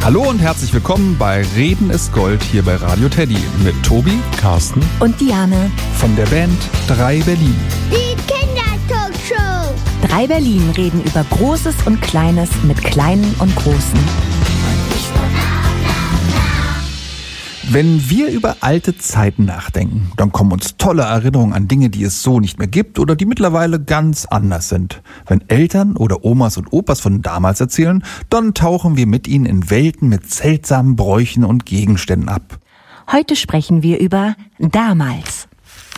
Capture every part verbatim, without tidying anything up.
Hallo und herzlich willkommen bei Reden ist Gold hier bei Radio Teddy mit Tobi, Carsten und Diane von der Band drei Berlin. Die Kindertalkshow. drei Berlin reden über Großes und Kleines mit Kleinen und Großen. Wenn wir über alte Zeiten nachdenken, dann kommen uns tolle Erinnerungen an Dinge, die es so nicht mehr gibt oder die mittlerweile ganz anders sind. Wenn Eltern oder Omas und Opas von damals erzählen, dann tauchen wir mit ihnen in Welten mit seltsamen Bräuchen und Gegenständen ab. Heute sprechen wir über damals.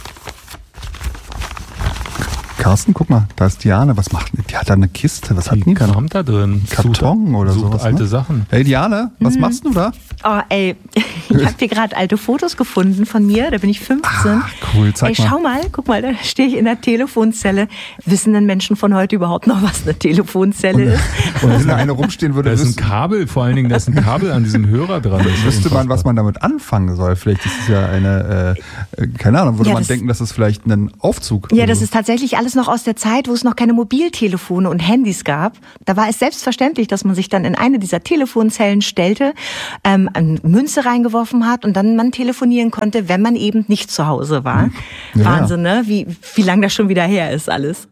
Carsten, guck mal, da ist Diane. Was macht die? Die hat da eine Kiste. Was hat die? Kram da drin. Karton oder sucht sowas. Alte ne? Sachen. Hey Diane, was Mhm. machst du da? Oh ey, ich habe hier gerade alte Fotos gefunden von mir, da bin ich fünfzehn. Ach, cool, zeig ey, mal. schau mal, guck mal, da stehe ich in der Telefonzelle. Wissen denn Menschen von heute überhaupt noch, was eine Telefonzelle ist? Und wenn da eine rumstehen würde, Da ist ein wüsste, Kabel, vor allen Dingen, da ist ein Kabel an diesem Hörer dran. Das ist wüsste man, unfassbar. was man damit anfangen soll. Vielleicht ist es ja eine, äh, äh, keine Ahnung, würde Ja, man das- denken, das ist vielleicht ein Aufzug. Ja, oder das so. ist tatsächlich alles noch aus der Zeit, wo es noch keine Mobiltelefone und Handys gab. Da war es selbstverständlich, dass man sich dann in eine dieser Telefonzellen stellte, ähm, eine Münze reingeworfen hat und dann man telefonieren konnte, wenn man eben nicht zu Hause war. Ja, Wahnsinn, ne? Wie, wie lang das schon wieder her ist alles.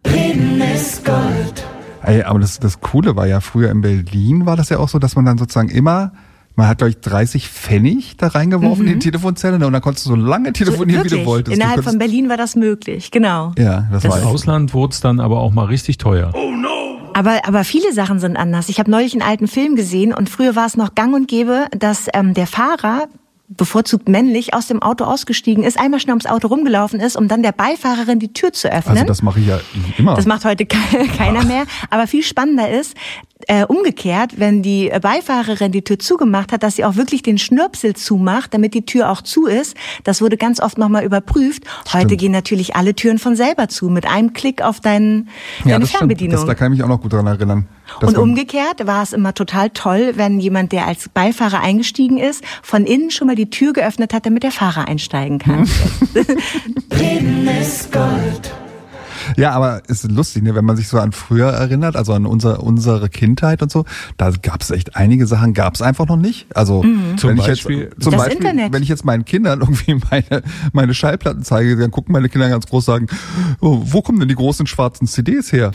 Ey, aber das, das Coole war ja, früher in Berlin war das ja auch so, dass man dann sozusagen immer, man hat, glaube ich, dreißig Pfennig da reingeworfen in die Telefonzelle und dann konntest du so lange telefonieren, wie Wirklich, du wolltest. innerhalb du von Berlin war das möglich, genau. Ja, das, Im war Ausland wurde es dann aber auch mal richtig teuer. Aber, aber viele Sachen sind anders. Ich habe neulich einen alten Film gesehen und früher war es noch gang und gäbe, dass ähm, der Fahrer, bevorzugt männlich, aus dem Auto ausgestiegen ist, einmal schnell ums Auto rumgelaufen ist, um dann der Beifahrerin die Tür zu öffnen. Also das mache ich ja immer. Das macht heute ke- keiner Ach. mehr. Aber viel spannender ist, äh, umgekehrt, wenn die Beifahrerin die Tür zugemacht hat, dass sie auch wirklich den Schnürpsel zumacht, damit die Tür auch zu ist. Das wurde ganz oft nochmal überprüft. Heute Stimmt. gehen natürlich alle Türen von selber zu, mit einem Klick auf deinen, ja, deine das stimmt. Fernbedienung. Das, da kann ich mich auch noch gut daran erinnern. dass Und man- umgekehrt war es immer total toll, wenn jemand, der als Beifahrer eingestiegen ist, von innen schon mal die Tür geöffnet hat, damit der Fahrer einsteigen kann. Ja, aber es ist lustig, ne, wenn man sich so an früher erinnert, also an unser, unsere Kindheit und so, da gab es echt einige Sachen, gab es einfach noch nicht. Also Zum wenn Beispiel- ich jetzt, zum Das Beispiel, Internet. wenn ich jetzt meinen Kindern irgendwie meine, meine Schallplatten zeige, dann gucken meine Kinder ganz groß sagen, oh, wo kommen denn die großen schwarzen C Ds her?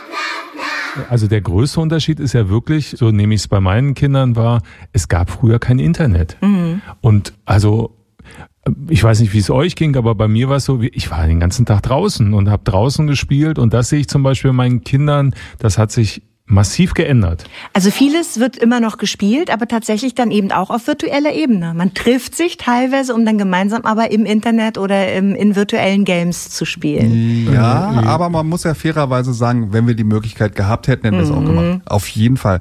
Also der größte Unterschied ist ja wirklich, so nehme ich es bei meinen Kindern wahr, es gab früher kein Internet. Und also ich weiß nicht, wie es euch ging, aber bei mir war es so, ich war den ganzen Tag draußen und habe draußen gespielt und das sehe ich zum Beispiel bei meinen Kindern, das hat sich massiv geändert. Also vieles wird immer noch gespielt, aber tatsächlich dann eben auch auf virtueller Ebene. Man trifft sich teilweise, um dann gemeinsam aber im Internet oder im, in virtuellen Games zu spielen. Ja, Äh, aber man muss ja fairerweise sagen, wenn wir die Möglichkeit gehabt hätten, hätten wir es auch gemacht. Auf jeden Fall.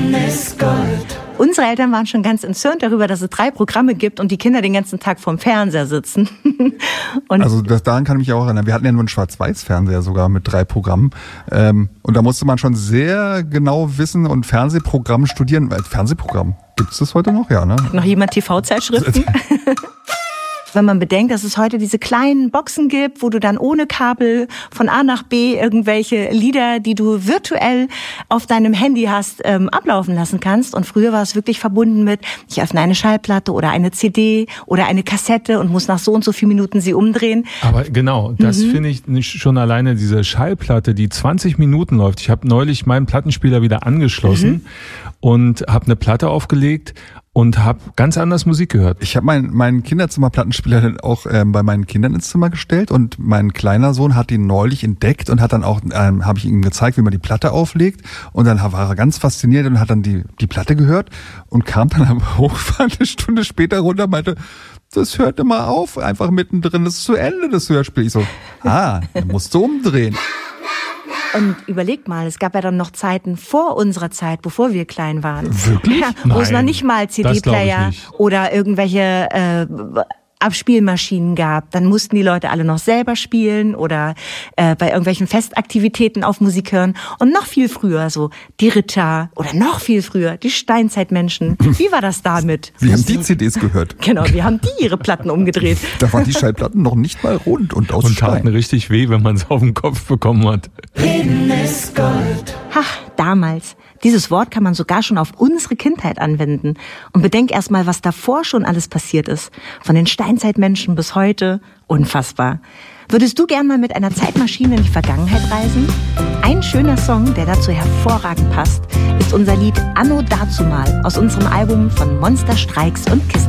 Unsere Eltern waren schon ganz entzürnt darüber, dass es drei Programme gibt und die Kinder den ganzen Tag vorm Fernseher sitzen. Und Also das, daran kann ich mich auch erinnern. Wir hatten ja nur einen Schwarz-Weiß-Fernseher sogar mit drei Programmen. Ähm, und da musste man schon sehr genau wissen und Fernsehprogramm studieren. Weil Fernsehprogramm, gibt es das heute noch? Ja, ne? noch jemand T V-Zeitschriften? Wenn man bedenkt, dass es heute diese kleinen Boxen gibt, wo du dann ohne Kabel von A nach B irgendwelche Lieder, die du virtuell auf deinem Handy hast, ähm, ablaufen lassen kannst. Und früher war es wirklich verbunden mit, ich öffne eine Schallplatte oder eine C D oder eine Kassette und muss nach so und so vielen Minuten sie umdrehen. Aber genau, das finde ich nicht schon alleine, diese Schallplatte, die zwanzig Minuten läuft. Ich habe neulich meinen Plattenspieler wieder angeschlossen und habe eine Platte aufgelegt und habe ganz anders Musik gehört. Ich habe mein, meinen Kinderzimmerplattenspieler dann auch ähm, bei meinen Kindern ins Zimmer gestellt und mein kleiner Sohn hat ihn neulich entdeckt und hat dann auch, ähm, habe ich ihm gezeigt, wie man die Platte auflegt und dann war er ganz fasziniert und hat dann die, die Platte gehört und kam dann am Hochfahren eine Stunde später runter und meinte, das hört immer auf, einfach mittendrin, das ist zu Ende, das Hörspiel. Ich so, ah, dann musst du umdrehen. Und überleg mal, es gab ja dann noch Zeiten vor unserer Zeit, bevor wir klein waren. Wirklich? Ja, wo es Nein, noch nicht mal C das glaub ich D-Player nicht. oder irgendwelche äh, Abspielmaschinen gab. Dann mussten die Leute alle noch selber spielen oder äh, bei irgendwelchen Festaktivitäten auf Musik hören. Und noch viel früher so die Ritter oder noch viel früher die Steinzeitmenschen. Wie war das damit? Wir haben die C Ds gehört. Genau, wie haben die ihre Platten umgedreht? Da waren die Schallplatten noch nicht mal rund und aus Und taten Stein. richtig weh, wenn man es auf den Kopf bekommen hat. Reden ist Gold. Ach, damals. Dieses Wort kann man sogar schon auf unsere Kindheit anwenden. Und bedenk erst mal, was davor schon alles passiert ist. Von den Steinzeitmenschen bis heute. Unfassbar. Würdest du gern mal mit einer Zeitmaschine in die Vergangenheit reisen? Ein schöner Song, der dazu hervorragend passt, ist unser Lied Anno Dazumal aus unserem Album von Monster, Streiks und Kissen.